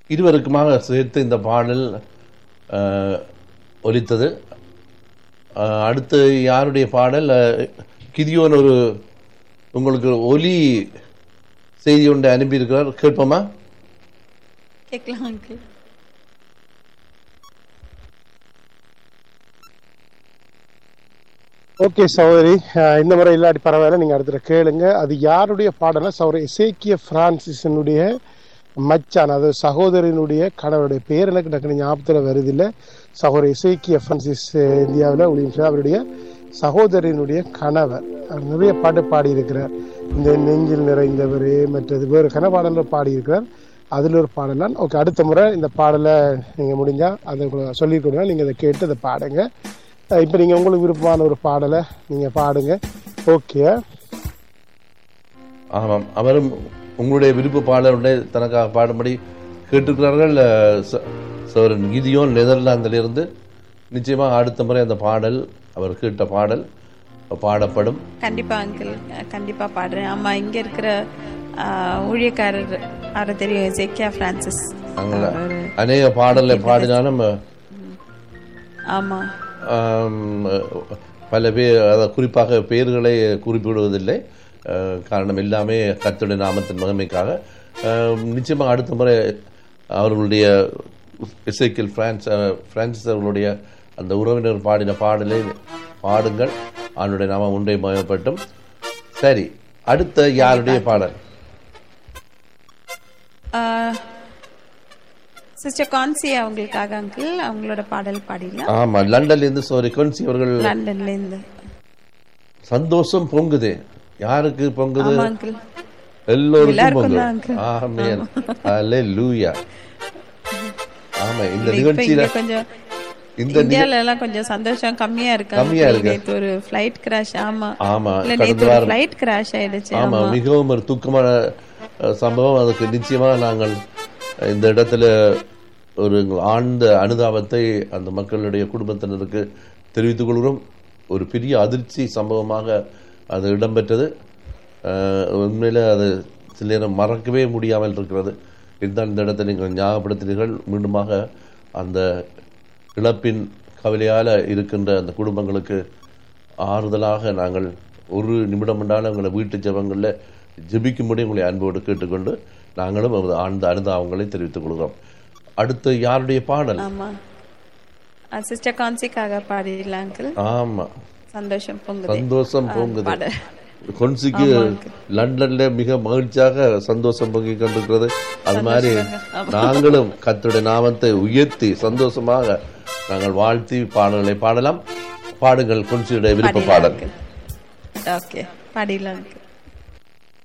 இருவருக்குமாக சேர்த்து இந்த பாடல் ஒலித்தது. அடுத்து யாருடைய பாடல்? கிதியோன் ஒரு உங்களுக்கு ஒலி செய்தி ஒன்று அனுப்பியிருக்கிறார், கேட்போமா? கேட்கலாம் அங்கிள். ஓகே சகோதரி, இந்த முறை இல்லாட்டி பரவாயில்ல, நீங்க அடுத்த கேளுங்க. அது யாருடைய பாடல்னா சகோதரி எசேக்கிய பிரான்சிஸினுடைய மச்சான், அது சகோதரனுடைய கணவருடைய பேர் எனக்கு டக்குனு ஞாபகத்தில் வருது இல்லை. சகோதரி எசேக்கிய பிரான்சிஸ் இந்தியாவில் ஊழியம் அவருடைய சகோதரனுடைய கணவர். அவர் நிறைய பாட்டு பாடியிருக்கிறார். இந்த நெஞ்சில் நிறைந்தவர் மற்றது வேறு கனபாடலில் பாடியிருக்கிறார். அதில் ஒரு பாடலாம். ஓகே, அடுத்த முறை இந்த பாடலை நீங்கள் முடிஞ்சா அதை சொல்லி கொடுங்க, நீங்கள் அதை கேட்டு அதை பாடுங்க. இப்போ நீங்கள் உங்களுக்கு விருப்பமான ஒரு பாடலை நீங்கள் பாடுங்க. ஓகே. ஆமாம், அவரும் உங்களுடைய விருப்ப பாடலுடைய தனக்காக பாடும்படி கேட்டிருக்கிறார்கள். சோரன் கிதியோன் நெதர்லாந்திலிருந்து. நிச்சயமாக அடுத்த முறை அந்த பாடல், அவர் கேட்ட பாடல் பாடப்படும். கண்டிப்பா அங்கிள், கண்டிப்பா பாடுறேன். ஆமா, இங்க இருக்கிற ஊழியக்காரர் அவரை தெரியும், எசேக்கியா பிரான்சிஸ். அநேக பாடலை பாடினாலும் ஆமா பல பேர் குறிப்பாக பெயர்களை குறிப்பிடுவதில்லை. காரணம் எல்லாமே கர்த்தருடைய நாமத்தின் மகிமைக்காக. நிச்சயமாக அடுத்த முறை அவர்களுடைய எசேக்கியல் பிரான்சிஸ் அவர்களுடைய அந்த உறவினர் பாடின பாடலை பாடுங்கள். அவனுடைய நாமம் உண்டை மயப்பட்டும். சரி, அடுத்த யாருடைய பாடல்? சிஸ்டர் கான்சி அவங்களுக்காக அங்கிள், அவங்களோட பாடல் பாடிடலாம். ஆமா, லண்டன்ல இருந்து சாரி கான்சி அவர்கள். லண்டன்ல இருந்து. சந்தோஷம் பொங்குது. யாருக்கு பொங்குது? அங்கிள், எல்லோருக்கும் பொங்குது. ஆமென், ஹல்லேலூயா. ஆமா, இந்த நிகழ்ச்சியில கொஞ்சம் இந்தியால எல்லாம் கொஞ்சம் சந்தோஷம் கம்மியா இருக்கு. ஒரு ஃளைட் கிராஷ். ஆமா ஆமா, நேத்து ஒரு ஃளைட் கிராஷ் ஆயிடுச்சு. ஆமா, மிகவும் ஒரு துக்கமான சம்பவம். அதுக்கு நிச்சயமாக நாங்கள் இந்த இடத்துல ஒரு ஆழ்ந்த அனுதாபத்தை அந்த மக்களுடைய குடும்பத்தினருக்கு தெரிவித்துக் கொள்கிறோம். ஒரு பெரிய அதிர்ச்சி சம்பவமாக அது இடம்பெற்றது. உண்மையில அது சில நேரம் மறக்கவே முடியாமல் இருக்கிறது. இதுதான் இந்த இடத்தை நீங்கள் ஞாபகப்படுத்தினீர்கள். மீண்டுமாக அந்த இழப்பின் கவலையால் இருக்கின்ற அந்த குடும்பங்களுக்கு ஆறுதலாக நாங்கள் ஒரு நிமிடம் என்றாலும் எங்களை வீட்டு ஜெபங்களில் ஜெபிக்கும்படி உங்களை அன்போடு கேட்டுக்கொண்டு நாங்களும் ஆழ்ந்த அனுதாபங்களை தெரிவித்துக் கொள்கிறோம். அடுத்து யாருடைய பாடல்? ஆமா, சிஸ்டர் கான்சிக்காக பாடிடலாம். ஆமா, சந்தோஷம் பொங்குது. சந்தோஷம் பொங்குது. கொன்சிக்கு லண்டன்ல மிக மகிழ்ச்சியாக சந்தோஷம் பொங்கி கொண்டிருக்கிறது. அது மாதிரி நாங்களும் கர்த்தருடைய நாமத்தை உயர்த்தி சந்தோஷமாக நாங்கள் வாழ்த்தி பாடல்களை பாடலாம். பாடுங்கள் கொன்சியுடைய விருப்ப பாடல். ஓகே, பாடிடலாம்.